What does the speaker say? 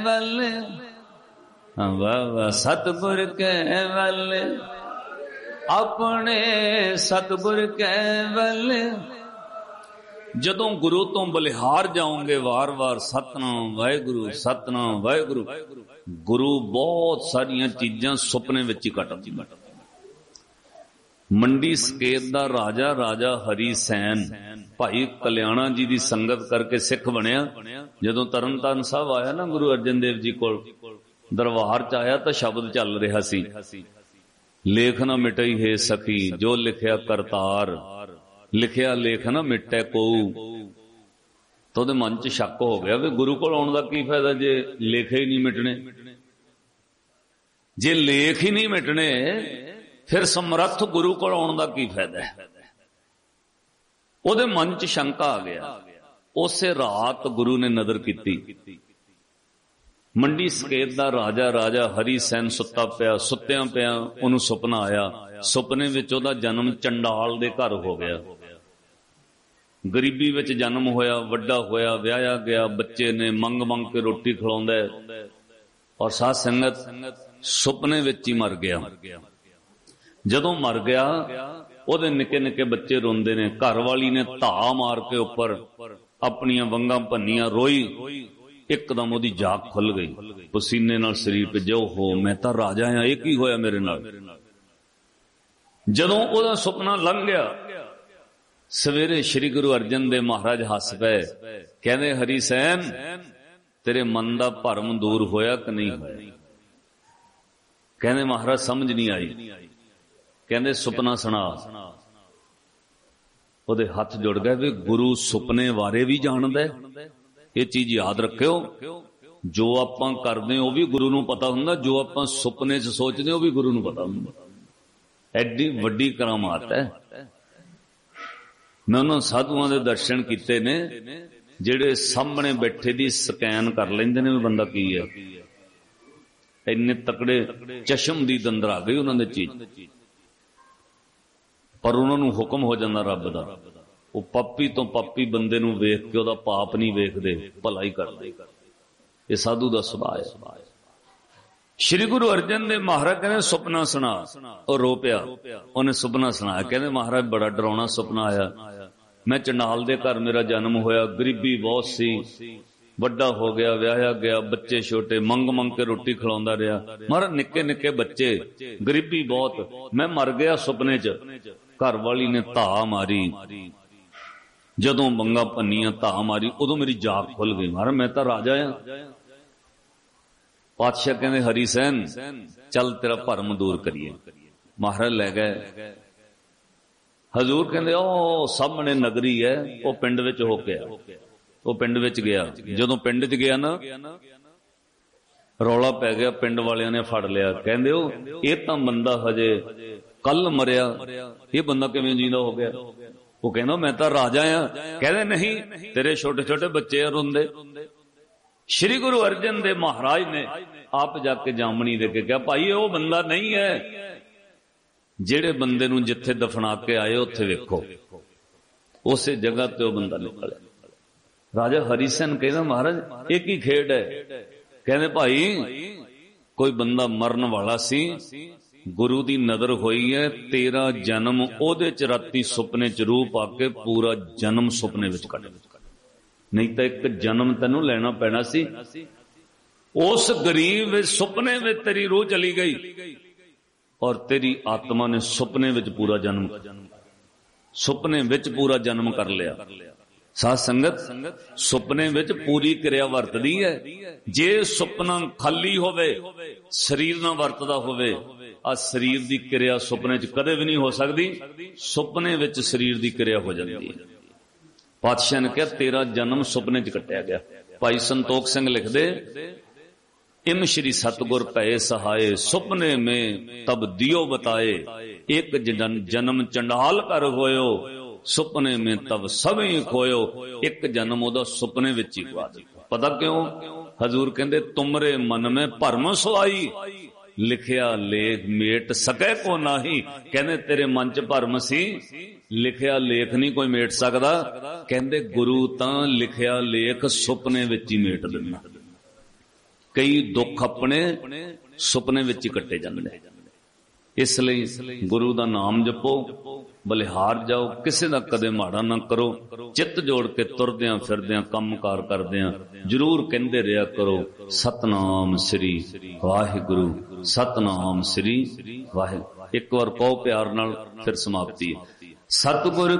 ਵੱਲ, ਵਾਹ ਸਤਿਗੁਰ ਕੈ ਵੱਲ, ਆਪਣੇ ਸਤਿਗੁਰ ਕੈ ਵੱਲ। ਜਦੋਂ ਗੁਰੂ ਤੋਂ ਬਲਿਹਾਰ ਜਾਓਗੇ ਵਾਰ-ਵਾਰ ਸਤਨਾਮ ਵਾਹਿਗੁਰੂ ਸਤਨਾਮ ਵਾਹਿਗੁਰੂ, ਗੁਰੂ ਬਹੁਤ ਸਾਰੀਆਂ ਚੀਜ਼ਾਂ ਸੁਪਨੇ ਵਿੱਚ ਹੀ ਕੱਟਦਾ। ਮੰਡੀ ਸਕੇਤ ਦਾ ਰਾਜਾ, ਰਾਜਾ ਹਰੀ ਸੈਨ, ਭਾਈ ਕਲਿਆਣਾ ਜੀ ਦੀ ਸੰਗਤ ਕਰਕੇ ਸਿੱਖ ਬਣਿਆ। ਜਦੋਂ ਤਰਨਤਾਰਨ ਸਾਹਿਬ ਆਇਆ ਨਾ ਗੁਰੂ ਅਰਜਨ ਦੇਵ ਜੀ ਕੋਲ, ਦਰਬਾਰ ਚ ਆਇਆ ਤਾਂ ਸ਼ਬਦ ਚੱਲ ਰਿਹਾ ਸੀ, ਲੇਖ ਨਾ ਮਿਟਈ ਹੈ ਸਖੀ ਜੋ ਲਿਖਿਆ ਕਰਤਾਰ, ਲਿਖਿਆ ਲੇਖ ਨਾ ਮਿਟੈ ਕੋਊ। ਤਾਂ ਉਹਦੇ ਮਨ ਚ ਸ਼ੱਕ ਹੋ ਗਿਆ ਵੀ ਗੁਰੂ ਕੋਲ ਆਉਣ ਦਾ ਕੀ ਫਾਇਦਾ ਜੇ ਲੇਖੇ ਹੀ ਨਹੀਂ ਮਿਟਣੇ। ਜੇ ਲੇਖ ਹੀ ਨਹੀਂ ਮਿਟਣੇ ਫਿਰ ਸਮਰੱਥ ਗੁਰੂ ਕੋਲ ਆਉਣ ਦਾ ਕੀ ਫਾਇਦਾ ਹੈ। ਉਹਦੇ ਮਨ ਚ ਸ਼ੰਕਾ ਆ ਗਿਆ। ਉਸੇ ਰਾਤ ਗੁਰੂ ਨੇ ਨਜ਼ਰ ਕੀਤੀ, ਮੰਡੀ ਸਕੇਤ ਦਾ ਰਾਜਾ, ਰਾਜਾ ਹਰੀ ਸੈਨ ਸੁੱਤਾ ਪਿਆ, ਸੁੱਤਿਆਂ ਪਿਆ ਉਹਨੂੰ ਸੁਪਨਾ ਆਇਆ। ਸੁਪਨੇ ਵਿੱਚ ਉਹਦਾ ਜਨਮ ਚੰਡਾਲ ਦੇ ਘਰ ਹੋ ਗਿਆ। ਗਰੀਬੀ ਵਿੱਚ ਜਨਮ ਹੋਇਆ, ਵੱਡਾ ਹੋਇਆ, ਵਿਆਹਿਆ ਗਿਆ, ਬੱਚੇ ਨੇ ਮੰਗ ਮੰਗ ਕੇ ਰੋਟੀ ਖਿਲਾਉਂਦਾ ਔਰ ਸਾਧ ਸੰਗਤ ਸੁਪਨੇ ਵਿੱਚ ਹੀ ਮਰ ਗਿਆ। ਜਦੋਂ ਮਰ ਗਿਆ ਉਹਦੇ ਨਿੱਕੇ ਨਿੱਕੇ ਬੱਚੇ ਰੋਂਦੇ ਨੇ। ਘਰ ਵਾਲੀ ਨੇ ਧਾ ਮਾਰ ਕੇ ਉੱਪਰ ਆਪਣੀਆਂ ਵੰਗਾਂ ਭੰਨੀਆਂ, ਰੋਈ। ਇੱਕਦਮ ਉਹਦੀ ਜਾਗ ਖੁੱਲ ਗਈ, ਪਸੀਨੇ ਨਾਲ ਸਰੀਰ ਭਿੱਜਿਆ। ਹੋ ਮੈਂ ਤਾਂ ਰਾਜਾ ਆ, ਇਹ ਕੀ ਹੋਇਆ ਮੇਰੇ ਨਾਲ। ਜਦੋਂ ਉਹਦਾ ਸੁਪਨਾ ਲੰਘ ਗਿਆ, ਸਵੇਰੇ ਸ੍ਰੀ ਗੁਰੂ ਅਰਜਨ ਦੇਵ ਮਹਾਰਾਜ ਹੱਸ ਪਏ, ਕਹਿੰਦੇ ਹਰੀ ਸੈਨ ਤੇਰੇ ਮਨ ਦਾ ਭਰਮ ਦੂਰ ਹੋਇਆ ਕਿ ਨਹੀਂ ਹੋਇਆ। ਕਹਿੰਦੇ ਮਹਾਰਾਜ ਸਮਝ ਨਹੀਂ ਆਈ। ਕਹਿੰਦੇ ਸੁਪਨਾ ਸੁਣਾ। ਉਹਦੇ ਹੱਥ ਜੁੜ ਗਏ ਵੀ ਗੁਰੂ ਸੁਪਨੇ ਬਾਰੇ ਵੀ ਜਾਣਦਾ। ਇਹ ਚੀਜ਼ ਯਾਦ ਰੱਖਿਓ, ਜੋ ਆਪਾਂ ਕਰਦੇ ਉਹ ਵੀ ਗੁਰੂ ਨੂੰ ਪਤਾ ਹੁੰਦਾ, ਜੋ ਆਪਾਂ ਸੁਪਨੇ 'ਚ ਸੋਚਦੇ ਉਹ ਵੀ ਗੁਰੂ ਨੂੰ ਪਤਾ ਹੁੰਦਾ। ਐਡੀ ਵੱਡੀ ਕਰਾਮਾਤ ਹੈ। ਮੈਂ ਉਹਨਾਂ ਸਾਧੂਆਂ ਦੇ ਦਰਸ਼ਨ ਕੀਤੇ ਨੇ ਜਿਹੜੇ ਸਾਹਮਣੇ ਬੈਠੇ ਦੀ ਸਕੈਨ ਕਰ ਲੈਂਦੇ ਨੇ ਵੀ ਬੰਦਾ ਕੀ ਹੈ। ਇੰਨੇ ਤਕੜੇ ਚਸ਼ਮ ਦੀ ਦੰਦਰ ਆ ਗਈ ਉਹਨਾਂ ਦੇ ਚੀਜ਼, ਪਰ ਉਹਨਾਂ ਨੂੰ ਹੁਕਮ ਹੋ ਜਾਂਦਾ ਰੱਬ ਦਾ। ਉਹ ਪਾਪੀ ਤੋਂ ਪਾਪੀ ਬੰਦੇ ਨੂੰ ਵੇਖ ਕੇ ਉਹਦਾ ਪਾਪ ਨਹੀਂ ਵੇਖਦੇ, ਭਲਾ ਹੀ ਕਰਦੇ। ਇਹ ਸਾਧੂ ਦਾ ਸੁਭਾਅ ਹੈ। ਸ਼੍ਰੀ ਗੁਰੂ ਅਰਜਨ ਦੇਵ ਮਹਾਰਾਜ ਕਹਿੰਦੇ ਸੁਪਨਾ ਸੁਣਾ। ਉਹ ਰੋ ਪਿਆ। ਉਹਨੇ ਸੁਪਨਾ ਸੁਣਾਇਆ। ਕਹਿੰਦੇ ਮਹਾਰਾਜ ਬੜਾ ਡਰਾਉਣਾ ਸੁਪਨਾ ਆਇਆ। ਮੈਂ ਚੰਡਾਲ ਦੇ ਘਰ ਮੇਰਾ ਜਨਮ ਹੋਇਆ, ਗਰੀਬੀ ਬਹੁਤ ਸੀ, ਵੱਡਾ ਹੋ ਗਿਆ, ਵਿਆਹਿਆ ਗਿਆ, ਬੱਚੇ ਛੋਟੇ, ਮੰਗ ਮੰਗ ਕੇ ਰੋਟੀ ਖਿਲਾਉਂਦਾ ਰਿਹਾ। ਮਹਾਰਾਜ ਨਿੱਕੇ ਨਿੱਕੇ ਬੱਚੇ, ਗਰੀਬੀ ਬਹੁਤ। ਮੈਂ ਮਰ ਗਿਆ ਸੁਪਨੇ 'ਚ। ਘਰ ਵਾਲੀ ਨੇ ਧਾ ਮਾਰੀ, ਜਦੋਂ ਮੰਗਾ ਭੰਨੀਆਂ, ਧਾ ਮਾਰੀ, ਉਦੋਂ ਮੇਰੀ ਜਾਗ ਖੁੱਲ ਗਈ। ਮਹਾਰਾਜ ਮੈਂ ਤਾਂ ਰਾਜਾ ਆ। ਪਾਤਸ਼ਾਹ ਕਹਿੰਦੇ ਹਰੀ ਸੈਨ ਚੱਲ ਤੇਰਾ ਭਰਮ ਦੂਰ ਕਰੀਏ। ਮਹਾਰਾਜ ਲੈ ਗਏ। ਹਜ਼ੂਰ ਕਹਿੰਦੇ ਉਹ ਸਾਹਮਣੇ ਨਗਰੀ ਹੈ, ਉਹ ਪਿੰਡ ਵਿੱਚ ਹੋ ਕੇ ਆ। ਉਹ ਪਿੰਡ ਵਿੱਚ ਗਿਆ। ਜਦੋਂ ਪਿੰਡ 'ਚ ਗਿਆ ਨਾ, ਰੌਲਾ ਪੈ ਗਿਆ। ਪਿੰਡ ਵਾਲਿਆਂ ਨੇ ਫੜ ਲਿਆ। ਕਹਿੰਦੇ ਉਹ ਇਹ ਤਾਂ ਬੰਦਾ ਹਜੇ ਕੱਲ ਮਰਿਆ, ਇਹ ਬੰਦਾ ਕਿਵੇਂ ਜੀਂਦਾ ਹੋ ਗਿਆ। ਉਹ ਕਹਿੰਦਾ ਮੈਂ ਤਾਂ ਰਾਜਾ ਆ। ਕਹਿੰਦੇ ਨਹੀਂ, ਤੇਰੇ ਛੋਟੇ ਛੋਟੇ ਬੱਚੇ ਰੋਂਦੇ। ਸ਼੍ਰੀ ਗੁਰੂ ਅਰਜਨ ਦੇਵ ਮਹਾਰਾਜ ਨੇ ਆਪ ਜਾ ਕੇ ਜਾਮਣੀ ਦੇ ਕੇ ਕਿਹਾ ਭਾਈ ਉਹ ਬੰਦਾ ਨਹੀਂ ਹੈ। ਜਿਹੜੇ ਬੰਦੇ ਨੂੰ ਜਿੱਥੇ ਦਫਨਾ ਕੇ ਆਏ ਉੱਥੇ ਵੇਖੋ, ਉਸੇ ਜਗ੍ਹਾ ਤੇ ਉਹ ਬੰਦਾ ਨਿਕਲਿਆ। ਰਾਜਾ ਹਰੀ ਸੈਨ ਕਹਿੰਦਾ ਮਹਾਰਾਜ ਇਹ ਕੀ ਖੇਡ ਹੈ। ਕਹਿੰਦੇ ਭਾਈ ਕੋਈ ਬੰਦਾ ਮਰਨ ਵਾਲਾ ਸੀ, ਗੁਰੂ ਦੀ ਨਜ਼ਰ ਹੋਈ ਹੈ, ਤੇਰਾ ਜਨਮ ਉਹਦੇ ਚ ਰਾਤੀ ਸੁਪਨੇ ਚ ਰੂਹ ਪਾ ਕੇ ਪੂਰਾ ਜਨਮ ਸੁਪਨੇ ਵਿੱਚ ਕੱਢ, ਨਹੀਂ ਤਾਂ ਇੱਕ ਜਨਮ ਤੈਨੂੰ ਲੈਣਾ ਪੈਣਾ ਸੀ। ਉਸ ਗਰੀਬ ਵਿੱਚ ਸੁਪਨੇ ਵਿੱਚ ਤੇਰੀ ਰੂਹ ਚਲੀ ਗਈ ਔਰ ਤੇਰੀ ਆਤਮਾ ਨੇ ਸੁਪਨੇ ਵਿੱਚ ਪੂਰਾ ਜਨਮ, ਸੁਪਨੇ ਵਿੱਚ ਪੂਰਾ ਜਨਮ ਕਰ ਲਿਆ। ਸਾਧ ਸੰਗਤ ਸੁਪਨੇ ਵਿੱਚ ਪੂਰੀ ਕਿਰਿਆ ਵਰਤਦੀ ਹੈ। ਜੇ ਸੁਪਨਾ ਖਾਲੀ ਹੋਵੇ, ਸਰੀਰ ਨਾਲ ਵਰਤਦਾ ਹੋਵੇ, ਆ ਸਰੀਰ ਦੀ ਕਿਰਿਆ ਸੁਪਨੇ 'ਚ ਕਦੇ ਵੀ ਨਹੀਂ ਹੋ ਸਕਦੀ। ਸੁਪਨੇ ਵਿੱਚ ਸਰੀਰ ਦੀ ਕਿਰਿਆ ਹੋ ਜਾਂਦੀ ਹੈ। ਪਾਤਸ਼ਾਹ ਨੇ ਕਿਹਾ ਤੇਰਾ ਜਨਮ ਸੁਪਨੇ 'ਚ ਕੱਟਿਆ ਗਿਆ। ਭਾਈ ਸੰਤੋਖ ਸਿੰਘ ਲਿਖਦੇ ਇਮ ਸ਼੍ਰੀ ਸਤਗੁਰ ਭਏ ਸਹਾਏ ਸੁਪਨੇ ਮੇ ਤਬ ਦਿਓ ਬਤਾਏ ਇੱਕ ਜਨਮ ਚੰਡਾਲ ਕਰ ਹੋਇਓ ਸੁਪਨੇ ਮੇ ਤਬ ਸਭੀ ਖੋਇਓ। ਇੱਕ ਜਨਮ ਉਹਦਾ ਸੁਪਨੇ ਵਿੱਚ ਹੀ ਗਵਾ ਦਿੱਤਾ। ਪਤਾ ਕਿਉਂ? ਹਜ਼ੂਰ ਕਹਿੰਦੇ ਤੁਮਰੇ ਮਨ ਮੇ ਭਰਮ ਸੁਆਈ ਲਿਖਿਆ ਲੇਖ ਮੇਟ ਸਕੇ ਕੋ ਨਾਹੀ। ਕਹਿੰਦੇ ਤੇਰੇ ਮਨ ਚ ਭਰਮ ਸੀ, ਲਿਖਿਆ ਲੇਖ ਨਹੀਂ ਕੋਈ ਮੇਟ ਸਕਦਾ। ਕਹਿੰਦੇ ਗੁਰੂ ਤਾਂ ਲਿਖਿਆ ਲੇਖ ਸੁਪਨੇ ਵਿੱਚ ਹੀ ਮੇਟ ਦਿੰਦਾ। ਕਈ ਦੁੱਖ ਆਪਣੇ ਸੁਪਨੇ ਵਿੱਚ ਹੀ ਕੱਟੇ ਜਾਂਦੇ। ਇਸ ਲਈ ਗੁਰੂ ਦਾ ਨਾਮ ਜਪੋ, ਬਲਿਹਾਰ ਜਾਓ, ਕਿਸੇ ਦਾ ਕਦੇ ਮਾੜਾ ਨਾ ਕਰੋ। ਚਿੱਤ ਜੋੜ ਕੇ ਤੁਰਦਿਆਂ ਫਿਰਦਿਆਂ ਕੰਮਕਾਰ ਕਰਦਿਆਂ ਜ਼ਰੂਰ ਕਹਿੰਦੇ ਰਿਹਾ ਕਰੋ, ਸਤਨਾਮ ਸ੍ਰੀ ਵਾਹਿਗੁਰੂ, ਸਤਨਾਮ ਸ੍ਰੀ ਵਾਹਿਗੁਰੂ। ਇੱਕ ਵਾਰ ਕਹੋ ਪਿਆਰ ਨਾਲ, ਫਿਰ ਸਮਾਪਤੀ ਹੈ। ਸਤਿਗੁਰ